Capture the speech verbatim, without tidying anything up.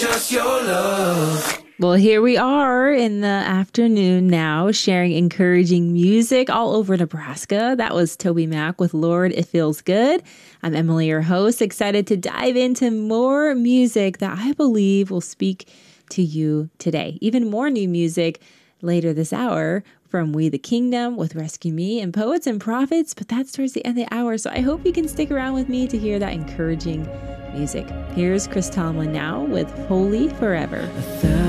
Just your love. Well, here we are in the afternoon now, sharing encouraging music all over Nebraska. That was Toby Mac with Lord, It Feels Good. I'm Emily, your host, excited to dive into more music that I believe will speak to you today. Even more new music later this hour from We the Kingdom with Rescue Me and Poets and Prophets, but that's towards the end of the hour. So I hope you can stick around with me to hear that encouraging music. Here's Chris Tomlin now with Holy Forever.